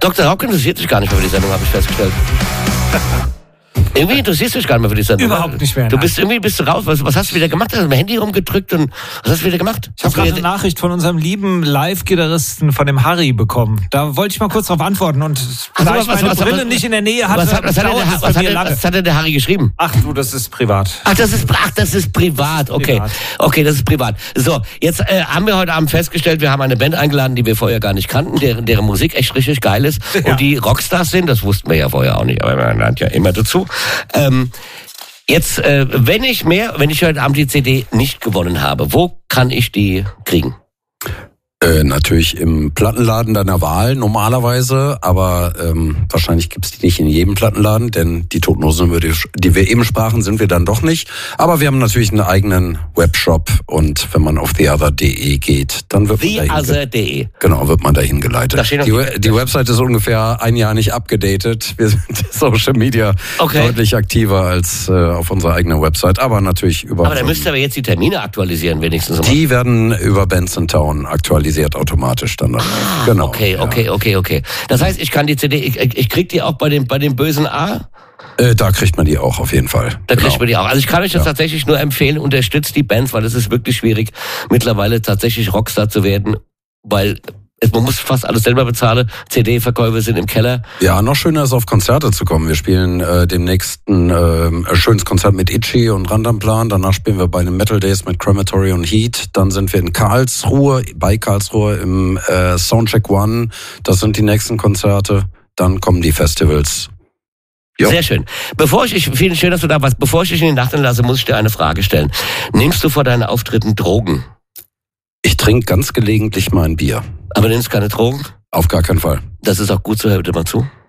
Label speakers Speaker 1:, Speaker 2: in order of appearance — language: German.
Speaker 1: Dr. Rock interessiert sich gar nicht mehr für die Sendung, habe ich festgestellt. Irgendwie interessierst du dich gar nicht mehr für die Sendung.
Speaker 2: Überhaupt nicht mehr.
Speaker 1: Du bist raus. Was hast du wieder gemacht? Hast du mit dem Handy rumgedrückt und was hast du wieder gemacht?
Speaker 2: Ich habe gerade eine Nachricht von unserem lieben Live-Gitarristen, von dem Harry, bekommen. Da wollte ich mal kurz drauf antworten und da ich meine Brille nicht in der Nähe hatte,
Speaker 1: was hat denn der Harry geschrieben?
Speaker 2: Ach du, das ist privat.
Speaker 1: Ach, das ist privat. Okay. Okay, das ist privat. So, jetzt haben wir heute Abend festgestellt, wir haben eine Band eingeladen, die wir vorher gar nicht kannten, deren Musik echt richtig geil ist und die Rockstars sind. Das wussten wir ja vorher auch nicht, aber man lernt ja immer dazu. Jetzt, wenn ich heute Abend die CD nicht gewonnen habe, wo kann ich die kriegen?
Speaker 3: Natürlich im Plattenladen deiner Wahl normalerweise, aber wahrscheinlich gibt's die nicht in jedem Plattenladen, denn die Toten Hosen, die wir eben sprachen, sind wir dann doch nicht. Aber wir haben natürlich einen eigenen Webshop und wenn man auf theother.de geht, dann wird
Speaker 1: theother.de.
Speaker 3: Genau, wird man dahin geleitet. Die Website ist ungefähr ein Jahr nicht abgedatet. Wir sind Social Media deutlich aktiver als auf unserer eigenen Website, aber natürlich über.
Speaker 1: Aber da müsst ihr aber jetzt die Termine aktualisieren wenigstens.
Speaker 3: Die werden über Bands in Town aktualisiert automatisch dann. Genau.
Speaker 1: Okay. Das heißt, ich kann die CD, ich krieg die auch bei dem bösen A?
Speaker 3: Da kriegt man die auch auf jeden Fall.
Speaker 1: Da kriegt man die auch. Also ich kann euch das tatsächlich nur empfehlen, unterstützt die Bands, weil es ist wirklich schwierig, mittlerweile tatsächlich Rockstar zu werden, weil man muss fast alles selber bezahlen. CD-Verkäufe sind im Keller.
Speaker 3: Ja, noch schöner ist, auf Konzerte zu kommen. Wir spielen demnächst ein schönes Konzert mit Itchy und Randamplan. Danach spielen wir bei den Metal Days mit Crematory und Heat. Dann sind wir in Karlsruhe im Soundcheck One. Das sind die nächsten Konzerte. Dann kommen die Festivals.
Speaker 1: Jo. Sehr schön. Vielen schön, dass du da warst. Bevor ich dich in die Nacht entlasse, muss ich dir eine Frage stellen. Nimmst du vor deinen Auftritten Drogen?
Speaker 3: Ich trinke ganz gelegentlich mal ein Bier.
Speaker 1: Aber nimmst keine Drogen?
Speaker 3: Auf gar keinen Fall.
Speaker 1: Das ist auch gut so, hört immer zu.